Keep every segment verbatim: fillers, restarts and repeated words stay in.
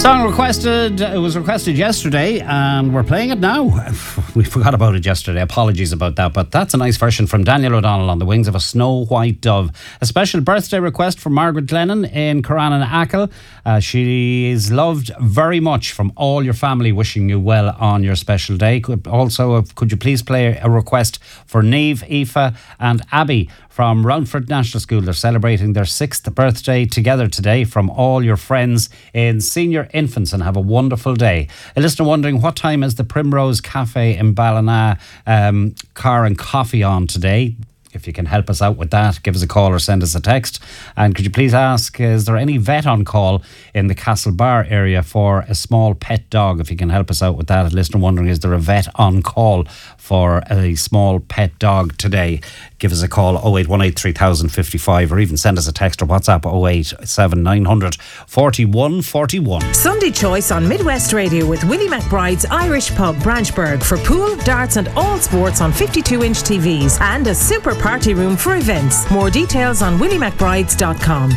Song requested, it was requested yesterday and we're playing it now. We forgot about it yesterday, apologies about that, but that's a nice version from Daniel O'Donnell, On the Wings of a Snow White Dove. A special birthday request from Margaret Glennon in Corannon Achill. Uh, she is loved very much from all your family, wishing you well on your special day. Could also, could you please play a request for Neve, Aoife and Abby from Roundford National School? They're celebrating their sixth birthday together today. From all your friends in senior infants, and have a wonderful day. A listener wondering what time is the Primrose Cafe in Ballina um, car and coffee on today? If you can help us out with that, give us a call or send us a text. And could you please ask, is there any vet on call in the Castlebar area for a small pet dog? If you can help us out with that. A listener wondering, is there a vet on call for a small pet dog today? Give us a call, oh eight one eight three thousand fifty-five, or even send us a text or WhatsApp, oh eight seven nine hundred forty-one forty-one. Sunday Choice on Midwest Radio with Willie McBride's Irish Pub, Branchburg, for pool, darts and all sports on fifty-two inch T Vs, and a super party room for events. More details on willie mcbrides dot com.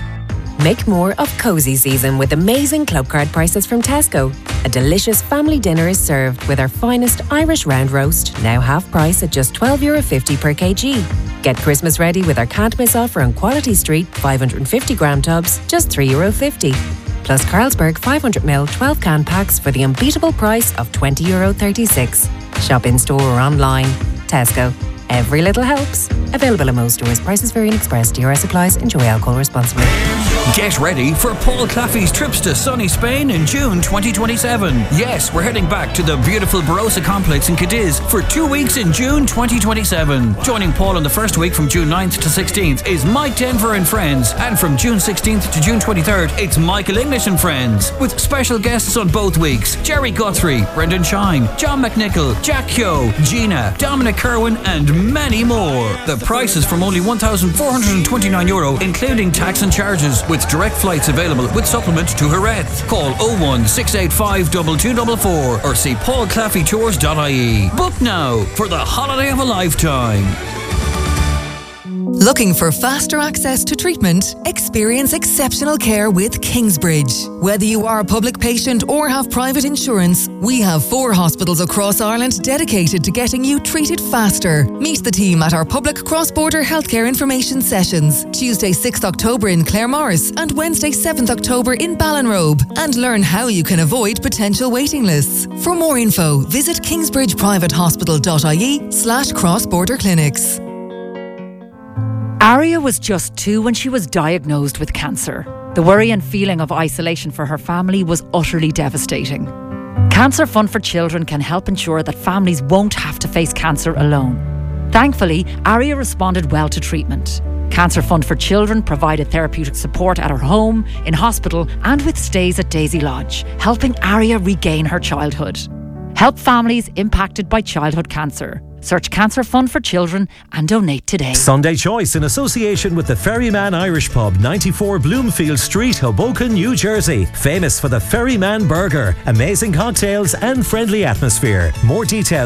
Make more of cosy season with amazing club card prices from Tesco. A delicious family dinner is served with our finest Irish round roast, now half price at just twelve euro fifty per kg. Get Christmas ready with our can't miss offer on Quality Street five hundred fifty gram tubs, just three euro fifty. Plus Carlsberg five hundred milliliter twelve can packs for the unbeatable price of twenty euro thirty-six. Shop in store or online. Tesco. Every little helps. Available in most stores. Prices vary and express. D R S applies. Enjoy alcohol responsibly. Get ready for Paul Claffey's trips to sunny Spain in June twenty twenty-seven. Yes, we're heading back to the beautiful Barossa complex in Cadiz for two weeks in June twenty twenty-seven. Joining Paul on the first week from June ninth to sixteenth is Mike Denver and Friends. And from June sixteenth to June twenty-third, it's Michael English and Friends. With special guests on both weeks. Jerry Guthrie, Brendan Shine, John McNichol, Jack Kyo, Gina, Dominic Kerwin and many more. The price is from only one thousand four hundred twenty-nine euro, including tax and charges, with direct flights available with supplement to Jerez. Call oh one six eight five two two four four or see paul claffey tours dot I E. Book now for the holiday of a lifetime. Looking for faster access to treatment? Experience exceptional care with Kingsbridge. Whether you are a public patient or have private insurance, we have four hospitals across Ireland dedicated to getting you treated faster. Meet the team at our public cross-border healthcare information sessions, Tuesday sixth October in Claremorris and Wednesday seventh October in Ballinrobe, and learn how you can avoid potential waiting lists. For more info, visit kingsbridge private hospital dot I E slash cross-border clinics. Aria was just two when she was diagnosed with cancer. The worry and feeling of isolation for her family was utterly devastating. Cancer Fund for Children can help ensure that families won't have to face cancer alone. Thankfully, Aria responded well to treatment. Cancer Fund for Children provided therapeutic support at her home, in hospital and with stays at Daisy Lodge, helping Aria regain her childhood. Help families impacted by childhood cancer. Search Cancer Fund for Children and donate today. Sunday Choice in association with the Ferryman Irish Pub, ninety-four Bloomfield Street, Hoboken, New Jersey. Famous for the Ferryman Burger, amazing cocktails and friendly atmosphere. More details